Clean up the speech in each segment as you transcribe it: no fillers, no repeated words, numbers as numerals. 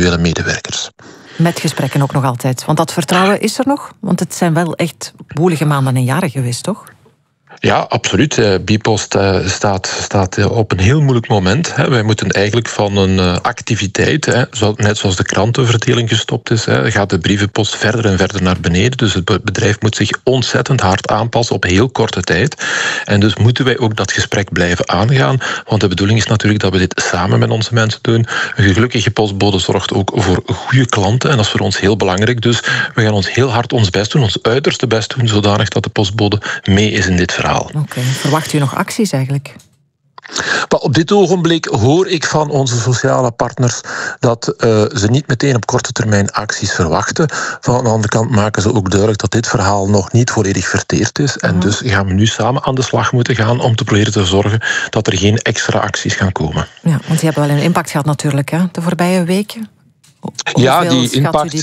individuele medewerkers. Met gesprekken ook nog altijd. Want dat vertrouwen is er nog? Want het zijn wel echt woelige maanden en jaren geweest, toch? Ja, absoluut. Bpost staat op een heel moeilijk moment. Wij moeten eigenlijk van een activiteit, net zoals de krantenverdeling gestopt is, gaat de brievenpost verder en verder naar beneden. Dus het bedrijf moet zich ontzettend hard aanpassen op heel korte tijd. En dus moeten wij ook dat gesprek blijven aangaan. Want de bedoeling is natuurlijk dat we dit samen met onze mensen doen. Een gelukkige postbode zorgt ook voor goede klanten. En dat is voor ons heel belangrijk. Dus we gaan ons heel hard ons best doen, ons uiterste best doen, zodanig dat de postbode mee is in dit verhaal. Oké. Verwacht u nog acties eigenlijk? Maar op dit ogenblik hoor ik van onze sociale partners dat ze niet meteen op korte termijn acties verwachten. Van de andere kant maken ze ook duidelijk dat dit verhaal nog niet volledig verteerd is. En dus gaan we nu samen aan de slag moeten gaan om te proberen te zorgen dat er geen extra acties gaan komen. Ja, want die hebben wel een impact gehad natuurlijk, hè, de voorbije weken. Ja, die impact.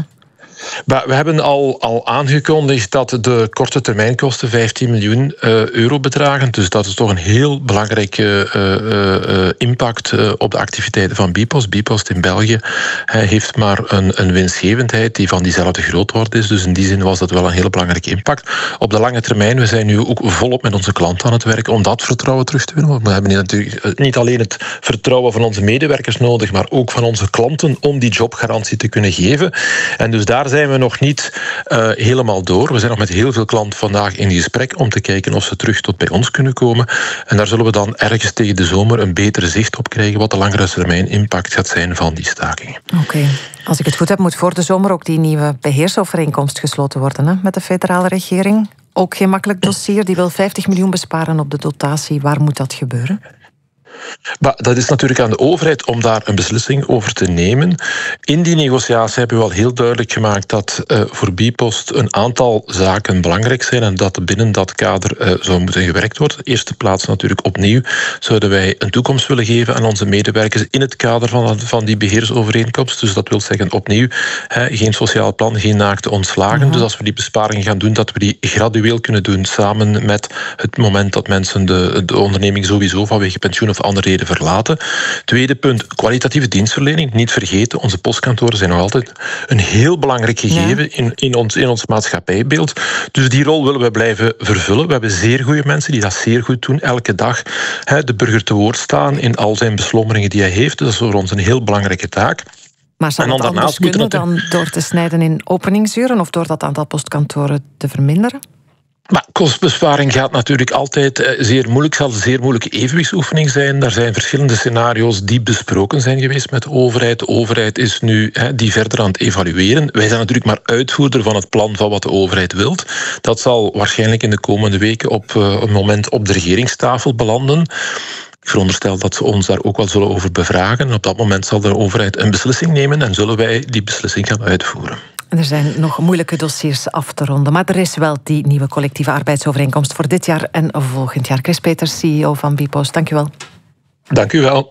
We hebben al aangekondigd dat de korte termijnkosten 15 miljoen euro bedragen. Dus dat is toch een heel belangrijke impact op de activiteiten van Bpost. Bpost in België heeft maar een winstgevendheid die van diezelfde grootorde is. Dus in die zin was dat wel een hele belangrijke impact. Op de lange termijn, we zijn nu ook volop met onze klanten aan het werken om dat vertrouwen terug te winnen. Want we hebben natuurlijk niet alleen het vertrouwen van onze medewerkers nodig, maar ook van onze klanten om die jobgarantie te kunnen geven. En dus daar zijn we nog niet helemaal door. We zijn nog met heel veel klanten vandaag in gesprek om te kijken of ze terug tot bij ons kunnen komen. En daar zullen we dan ergens tegen de zomer een beter zicht op krijgen wat de langere termijn impact gaat zijn van die stakingen. Oké. Als ik het goed heb, moet voor de zomer ook die nieuwe beheersovereenkomst gesloten worden, hè, met de federale regering. Ook geen makkelijk dossier. Die wil 50 miljoen besparen op de dotatie. Waar moet dat gebeuren? Maar dat is natuurlijk aan de overheid om daar een beslissing over te nemen. In die negotiatie hebben we al heel duidelijk gemaakt dat voor Bpost een aantal zaken belangrijk zijn en dat binnen dat kader zou moeten gewerkt worden. In de eerste plaats natuurlijk opnieuw zouden wij een toekomst willen geven aan onze medewerkers in het kader van die beheersovereenkomst. Dus dat wil zeggen opnieuw geen sociaal plan, geen naakte ontslagen. Dus als we die besparingen gaan doen, dat we die gradueel kunnen doen samen met het moment dat mensen de onderneming sowieso vanwege pensioen of andere reden verlaten. Tweede punt, kwalitatieve dienstverlening. Niet vergeten, onze postkantoren zijn nog altijd een heel belangrijk gegeven in ons maatschappijbeeld. Dus die rol willen we blijven vervullen. We hebben zeer goede mensen die dat zeer goed doen. Elke dag de burger te woord staan in al zijn beslommeringen die hij heeft. Dus dat is voor ons een heel belangrijke taak. Maar zou het anders kunnen dan door te snijden in openingsuren of door dat aantal postkantoren te verminderen? Maar kostbesparing gaat natuurlijk altijd zeer moeilijk. Het zal een zeer moeilijke evenwichtsoefening zijn. Er zijn verschillende scenario's die besproken zijn geweest met de overheid. De overheid is nu die verder aan het evalueren. Wij zijn natuurlijk maar uitvoerder van het plan van wat de overheid wil. Dat zal waarschijnlijk in de komende weken op een moment op de regeringstafel belanden. Ik veronderstel dat ze ons daar ook wel zullen over bevragen. En op dat moment zal de overheid een beslissing nemen en zullen wij die beslissing gaan uitvoeren. Er zijn nog moeilijke dossiers af te ronden, maar er is wel die nieuwe collectieve arbeidsovereenkomst voor dit jaar en volgend jaar. Chris Peters, CEO van Bpost, dank u wel. Dank u wel.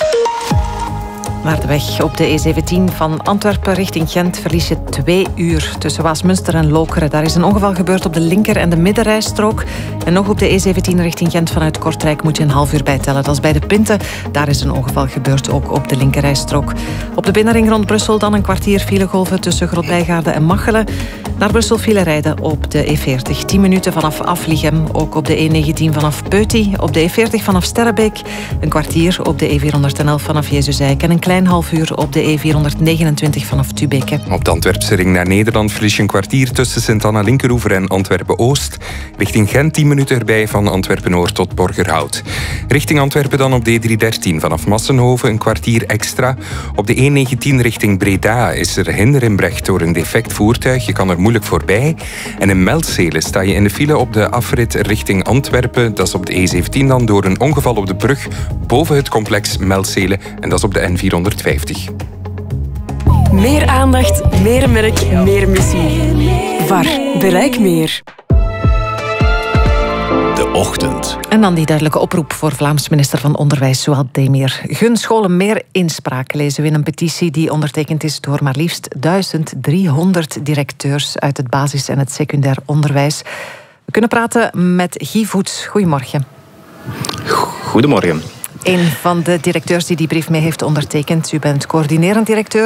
Maar de weg op de E17 van Antwerpen richting Gent verlies je 2 uur. Tussen Waasmunster en Lokeren. Daar is een ongeval gebeurd op de linker- en de middenrijstrook. En nog op de E17 richting Gent vanuit Kortrijk moet je een half uur bijtellen. Dat is bij de Pinte. Daar is een ongeval gebeurd, ook op de linkerrijstrook. Op de binnenring rond Brussel dan een kwartier filegolven tussen Grootbijgaarde en Machelen. Naar Brussel file rijden op de E40. 10 minuten vanaf Afliegem. Ook op de E19 vanaf Peuty. Op de E40 vanaf Sterrebeek. Een kwartier op de E411 vanaf Jezusijk. En een klein half uur op de E429 vanaf Tubeke. Op de Antwerpse ring naar Nederland verlies je een kwartier tussen Sint-Anna-Linkeroever en Antwerpen-Oost. Richting Gent 10 minuten erbij van Antwerpen-Noord tot Borgerhout. Richting Antwerpen dan op de E313 vanaf Massenhoven een kwartier extra. Op de E19 richting Breda is er hinder in Brecht door een defect voertuig. Je kan er moeilijk voorbij. En in Meltzelen sta je in de file op de afrit richting Antwerpen. Dat is op de E17 dan door een ongeval op de brug boven het complex Meltzelen. En dat is op de N450. Meer aandacht, meer merk, meer missie. VAR, bereik meer. De ochtend. En dan die duidelijke oproep voor Vlaams minister van Onderwijs, Zowel Demir. Gun scholen meer inspraak, lezen we in een petitie die ondertekend is door maar liefst 1300 directeurs uit het basis- en het secundair onderwijs. We kunnen praten met Guy Voets. Goedemorgen. Goedemorgen. Een van de directeurs die brief mee heeft ondertekend. U bent coördinerend directeur